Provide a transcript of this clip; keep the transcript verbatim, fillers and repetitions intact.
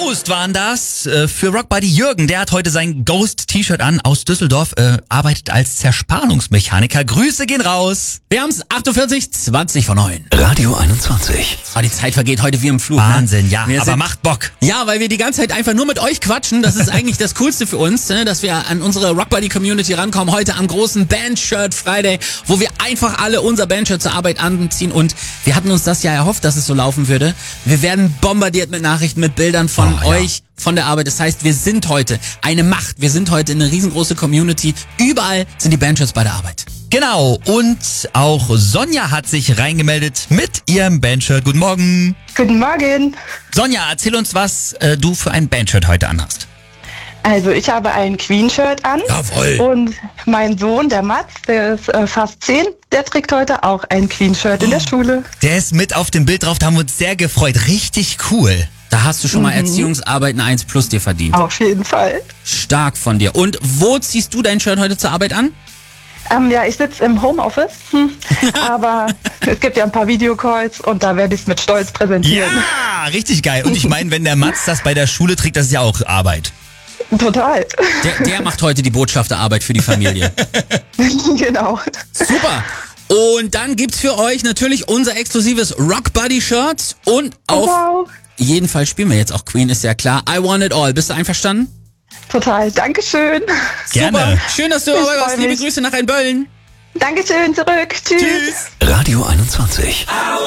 Ghost waren das äh, für Rockbuddy Jürgen. Der hat heute sein Ghost-T-Shirt an aus Düsseldorf, äh, arbeitet als Zerspannungsmechaniker. Grüße gehen raus. Wir haben's achtundvierzig, zwanzig vor neun. Radio einundzwanzig. Oh, die Zeit vergeht heute wie im Flug. Wahnsinn, ne? ja, Wir aber sind, macht Bock. Ja, weil wir die ganze Zeit einfach nur mit euch quatschen. Das ist eigentlich das Coolste für uns, ne? Dass wir an unsere Rockbuddy-Community rankommen. Heute am großen Band-Shirt Friday, wo wir einfach alle unser Band-Shirt zur Arbeit anziehen. Und wir hatten uns das ja erhofft, dass es so laufen würde. Wir werden bombardiert mit Nachrichten, mit Bildern von Oh, ja. euch, von der Arbeit. Das heißt, wir sind heute eine Macht. Wir sind heute eine riesengroße Community. Überall sind die Bandshirts bei der Arbeit. Genau, und auch Sonja hat sich reingemeldet mit ihrem Bandshirt. Guten Morgen. Guten Morgen. Sonja, erzähl uns, was äh, du für ein Bandshirt heute anhast. Also ich habe ein Queen-Shirt an. Jawohl. Und mein Sohn, der Mats, der ist äh, fast zehn, der trägt heute auch ein Queen-Shirt in der Schule. Der ist mit auf dem Bild drauf, da haben wir uns sehr gefreut. Richtig cool. Da hast du schon mal Erziehungsarbeit eine eins plus dir verdient. Auf jeden Fall. Stark von dir. Und wo ziehst du dein Shirt heute zur Arbeit an? Ähm, ja, ich sitze im Homeoffice, hm. aber es gibt ja ein paar Videocalls und da werde ich es mit Stolz präsentieren. Ja, richtig geil. Und ich meine, wenn der Mats das bei der Schule trägt, das ist ja auch Arbeit. Total. Der, der macht heute die Botschafterarbeit für die Familie. Genau. Super. Und dann gibt's für euch natürlich unser exklusives Rockbuddy-Shirt und auf Wow. jeden Fall spielen wir jetzt auch Queen, ist ja klar. I Want It All. Bist du einverstanden? Total. Dankeschön. Gerne. Super. Schön, dass du Ich dabei freu warst. Liebe mich. Grüße nach Rheinböllen. Dankeschön zurück. Tschüss. Tschüss. Radio einundzwanzig.